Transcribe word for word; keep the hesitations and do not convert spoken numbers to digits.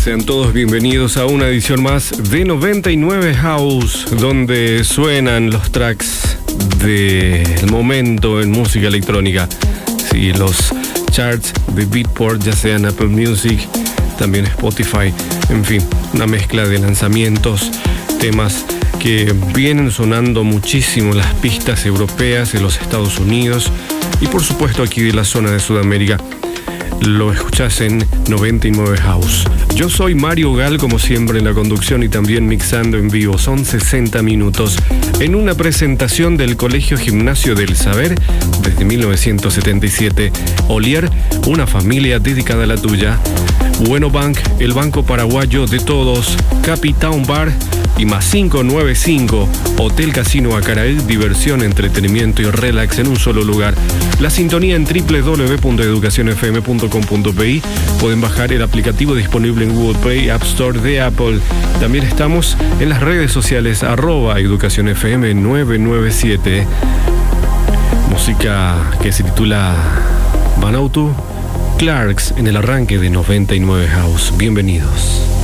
Sean todos bienvenidos a una edición más de noventa y nueve House, donde suenan los tracks del momento en música electrónica. Sí, los charts de Beatport, ya sean Apple Music, también Spotify, en fin, una mezcla de lanzamientos, temas que vienen sonando muchísimo en las pistas europeas, en los Estados Unidos y por supuesto aquí de la zona de Sudamérica. Lo escuchás en noventa y nueve House. Yo soy Mario Gal, como siempre en la conducción y también mixando en vivo. Son sesenta minutos en una presentación del Colegio Gimnasio del Saber desde mil novecientos setenta y siete. Olier, una familia dedicada a la tuya. Bueno Bank, el banco paraguayo de todos. Capitown Bar y más cinco nueve cinco. Hotel Casino Acaraí, diversión, entretenimiento y relax en un solo lugar. La sintonía en doble u doble u doble u punto educación f m punto com punto p i. Pueden bajar el aplicativo disponible en Google Play, App Store de Apple. También estamos en las redes sociales arroba educación f m nueve nueve siete. Música que se titula Vanautu Clarks en el arranque de noventa y nueve House. Bienvenidos.